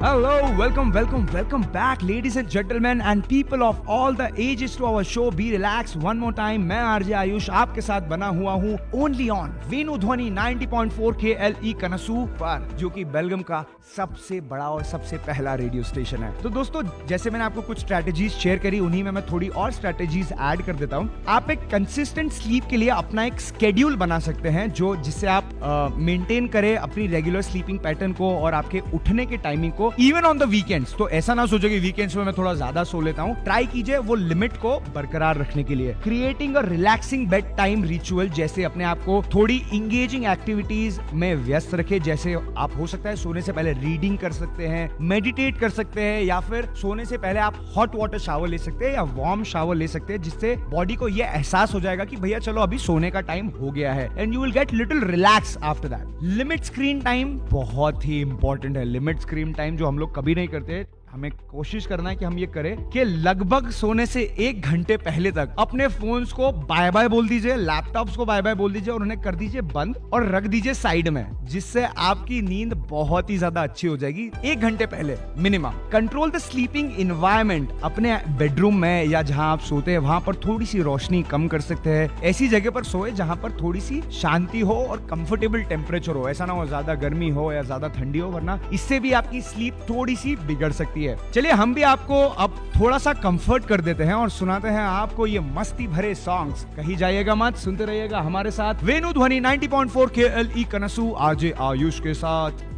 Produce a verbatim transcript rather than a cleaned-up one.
Hello, welcome, welcome, welcome back, ladies and gentlemen and people of all the ages to our show. Be relaxed one more time. मैं RJ Ayush आपके साथ बना हुआ हूँ only on Venu ध्वनि ninety point four के L E कनसू पर, जो कि बेलगम का सबसे बड़ा और सबसे पहला रेडियो स्टेशन है। तो दोस्तों, जैसे मैंने आपको कुछ स्ट्रेटेजीज शेयर करी, उन्हीं में मैं थोड़ी और स्ट्रेटेजीज ऐड कर देता हूँ। आप एक कंसिस्टेंट स्लीप के लिए अपना एक स्केड्यूल बना सकते हैं, जो जिससे आप मेंटेन करें अपनी रेगुलर स्लीपिंग पैटर्न को और आपके उठने के टाइमिंग को, इवन ऑन द वीकेंड्स। तो ऐसा ना सोचो कि वीकेंड्स में मैं थोड़ा ज्यादा सो लेता हूँ। ट्राई कीजिए वो लिमिट को बरकरार रखने के लिए। Creating a relaxing bed time ritual, जैसे अपने आप को थोड़ी इंगेजिंग एक्टिविटीज में व्यस्त रखे। जैसे आप हो सकता है सोने से पहले रीडिंग कर सकते हैं, मेडिटेट कर सकते हैं, या फिर सोने से पहले आप हॉट वाटर शावर ले सकते हैं या वार्म शावर ले सकते हैं, जिससे बॉडी को यह एहसास हो जाएगा कि भैया चलो अभी सोने का टाइम हो गया है, and you will get little relax after that. Limit screen time बहुत ही इंपॉर्टेंट है। लिमिट स्क्रीन टाइम जो हम लोग कभी नहीं करते, हमें कोशिश करना है कि हम ये करें कि लगभग सोने से एक घंटे पहले तक अपने फोन्स को बाय बाय बोल दीजिए, लैपटॉप्स को बाय बाय बोल दीजिए और उन्हें कर दीजिए बंद और रख दीजिए साइड में, जिससे आपकी नींद बहुत ही ज्यादा अच्छी हो जाएगी एक घंटे पहले minimum. Control the sleeping environment. अपने बेडरूम में या जहां आप सोते हैं वहां पर थोड़ी सी रोशनी कम कर सकते हैं। ऐसी जगह पर सोए जहां पर थोड़ी सी शांति हो और कंफर्टेबल टेम्परेचर हो। ऐसा ना हो ज्यादा गर्मी हो या ज्यादा ठंडी हो, वरना इससे भी आपकी स्लीप थोड़ी सी बिगड़ सकती है। चलिए हम भी आपको अब थोड़ा सा कंफर्ट कर देते हैं और सुनाते हैं आपको ये मस्ती भरे सॉन्ग्स। कहीं जाइएगा मत, सुनते रहिएगा हमारे साथ वेनु ध्वनि नाइंटी पॉइंट फोर के एल ई कनसू आरजे आयुष के साथ।